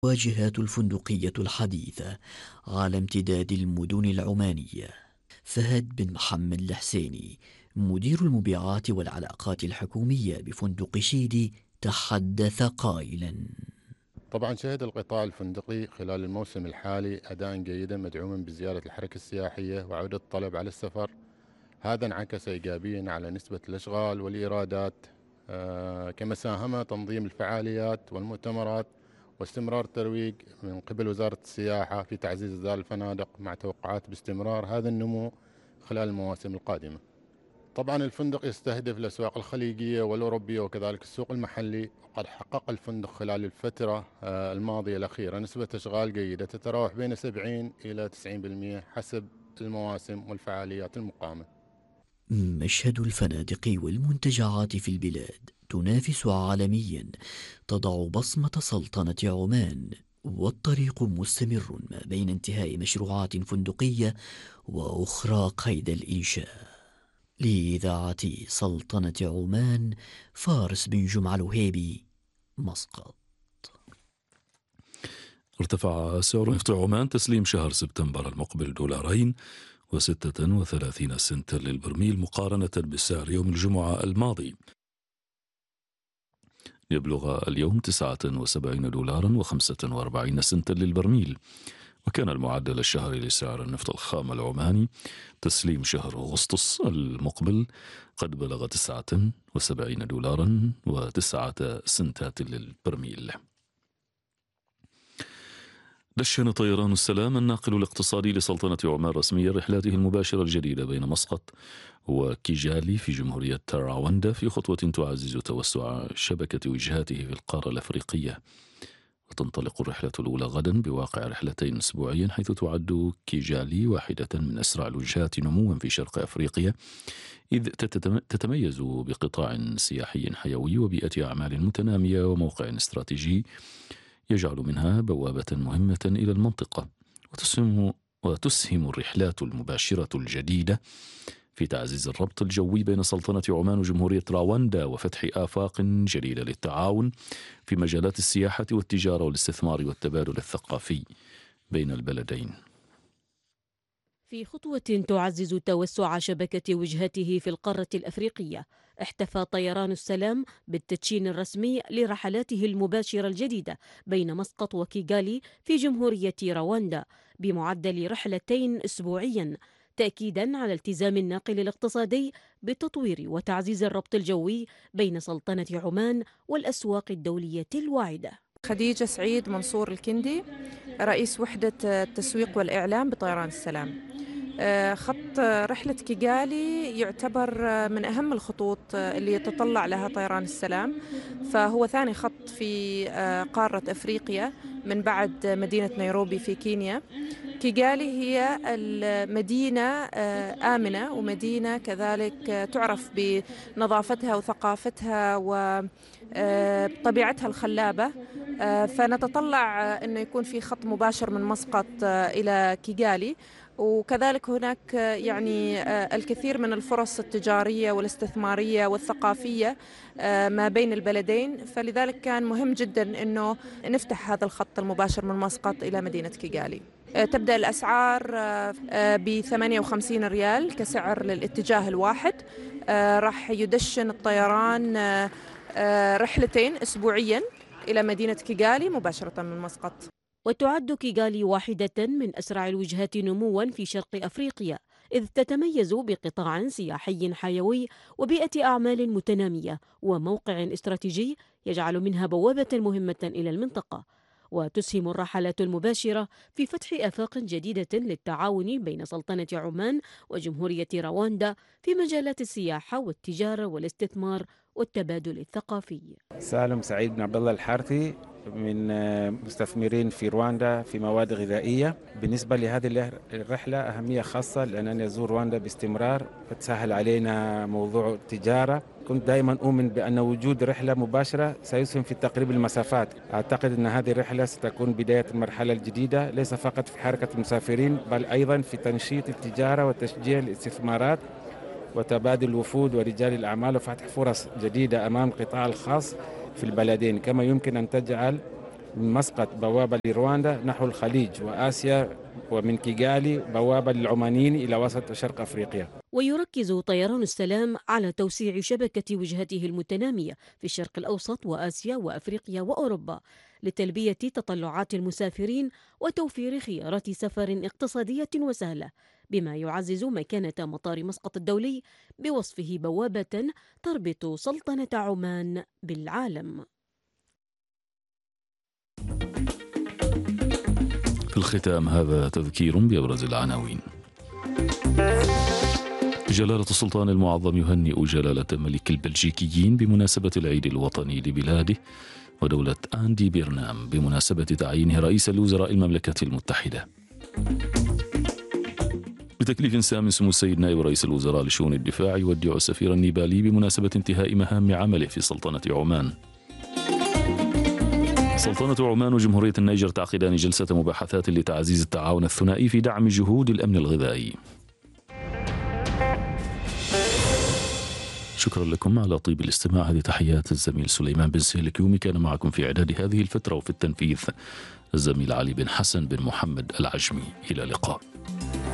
واجهات الفندقية الحديثة على امتداد المدن العمانية. فهد بن محمد الحسيني مدير المبيعات والعلاقات الحكومية بفندق شيدي تحدث قائلا: طبعا شهد القطاع الفندقي خلال الموسم الحالي أداء جيدا مدعوما بزيادة الحركة السياحية وعودة الطلب على السفر. هذا انعكس إيجابيا على نسبة الأشغال والإيرادات، كما ساهم تنظيم الفعاليات والمؤتمرات واستمرار الترويج من قبل وزارة السياحة في تعزيز أداء الفنادق مع توقعات باستمرار هذا النمو خلال المواسم القادمة. طبعا الفندق يستهدف الأسواق الخليجية والأوروبية وكذلك السوق المحلي، وقد حقق الفندق خلال الفترة الماضية الأخيرة نسبة أشغال جيدة تتراوح بين 70 إلى 90% حسب المواسم والفعاليات المقامة. مشهد الفنادق والمنتجعات في البلاد تنافس عالميا، تضع بصمة سلطنة عمان، والطريق مستمر ما بين انتهاء مشروعات فندقية وأخرى قيد الإنشاء. لإذاعة سلطنة عمان، فارس بن جمعة الوهيبي، مسقط. ارتفع سعر نفط عمان تسليم شهر سبتمبر المقبل $2.36 للبرميل مقارنة بسعر يوم الجمعة الماضي، يبلغ اليوم $79.45 للبرميل. وكان المعدل الشهري لسعر النفط الخام العماني تسليم شهر أغسطس المقبل قد بلغ $79.09 للبرميل. دشن طيران السلام الناقل الاقتصادي لسلطنة عمان رسميا رحلاته المباشرة الجديدة بين مسقط وكيجالي في جمهورية راوندا في خطوة تعزز توسع شبكة وجهاته في القارة الأفريقية. وتنطلق الرحلة الأولى غدا بواقع رحلتين أسبوعيا، حيث تعد كيجالي واحدة من أسرع الوجهات نموا في شرق أفريقيا، إذ تتميز بقطاع سياحي حيوي وبيئة أعمال متنامية وموقع استراتيجي يجعل منها بوابة مهمة إلى المنطقة. وتسهم الرحلات المباشرة الجديدة في تعزيز الربط الجوي بين سلطنة عمان وجمهورية راوندا وفتح آفاق جديدة للتعاون في مجالات السياحة والتجارة والاستثمار والتبادل الثقافي بين البلدين. في خطوة تعزز توسع شبكة وجهته في القارة الأفريقية، احتفى طيران السلام بالتدشين الرسمي لرحلاته المباشرة الجديدة بين مسقط وكيغالي في جمهورية رواندا بمعدل رحلتين أسبوعيا، تأكيدا على التزام الناقل الاقتصادي بتطوير وتعزيز الربط الجوي بين سلطنة عمان والأسواق الدولية الواعدة. خديجة سعيد منصور الكندي، رئيس وحدة التسويق والإعلام بطيران السلام. خط رحلة كيغالي يعتبر من أهم الخطوط اللي يتطلع لها طيران السلام، فهو ثاني خط في قارة أفريقيا من بعد مدينة نيروبي في كينيا. كيغالي هي المدينة آمنة، ومدينة كذلك تعرف بنظافتها وثقافتها وطبيعتها الخلابة، فنتطلع أنه يكون في خط مباشر من مسقط إلى كيغالي. وكذلك هناك يعني الكثير من الفرص التجارية والاستثمارية والثقافية ما بين البلدين، فلذلك كان مهم جدا أنه نفتح هذا الخط المباشر من مسقط إلى مدينة كيغالي. تبدأ الأسعار ب 58 ريال كسعر للاتجاه الواحد. راح يدشن الطيران رحلتين أسبوعيا إلى مدينة كيغالي مباشرة من مسقط. وتعد كيغالي واحدة من أسرع الوجهات نموا في شرق أفريقيا، إذ تتميز بقطاع سياحي حيوي وبيئة أعمال متنامية وموقع استراتيجي يجعل منها بوابة مهمة إلى المنطقة. وتسهم الرحلات المباشرة في فتح آفاق جديدة للتعاون بين سلطنة عمان وجمهورية رواندا في مجالات السياحة والتجارة والاستثمار والتبادل الثقافي. سالم سعيد بن عبد الله الحارثي من مستثمرين في رواندا في مواد غذائية. بالنسبة لهذه الرحلة أهمية خاصة لأنني أزور رواندا باستمرار، فتسهل علينا موضوع التجارة. كنت دائما أؤمن بأن وجود رحلة مباشرة سيسهم في تقريب المسافات. أعتقد أن هذه الرحلة ستكون بداية المرحلة الجديدة، ليس فقط في حركة المسافرين بل أيضا في تنشيط التجارة وتشجيع الاستثمارات وتبادل الوفود ورجال الأعمال وفتح فرص جديدة أمام القطاع الخاص في البلدين، كما يمكن أن تجعل من مسقط بوابة لرواندا نحو الخليج وآسيا، ومن كيغالي بوابة للعمانيين إلى وسط وشرق أفريقيا. ويركز طيران السلام على توسيع شبكة وجهته المتنامية في الشرق الأوسط وآسيا وأفريقيا وأوروبا لتلبية تطلعات المسافرين وتوفير خيارات سفر اقتصادية وسهلة، بما يعزز مكانة مطار مسقط الدولي بوصفه بوابة تربط سلطنة عمان بالعالم. في الختام هذا تذكير بأبرز العناوين. جلالة السلطان المعظم يهنئ جلالة الملك البلجيكيين بمناسبة العيد الوطني لبلاده، ودولة أندي بيرنام بمناسبة تعيينه رئيس لوزراء المملكة المتحدة. بتكليف سام سمو السيد نائب رئيس الوزراء لشؤون الدفاع يودع السفير النيبالي بمناسبة انتهاء مهام عمله في سلطنة عمان. سلطنة عمان وجمهورية النيجر تعقدان جلسة مباحثات لتعزيز التعاون الثنائي في دعم جهود الأمن الغذائي. شكرا لكم على طيب الاستماع. هذه تحيات الزميل سليمان بن سهلكيومي، كان معكم في إعداد هذه الفترة وفي التنفيذ الزميل علي بن حسن بن محمد العجمي. إلى اللقاء.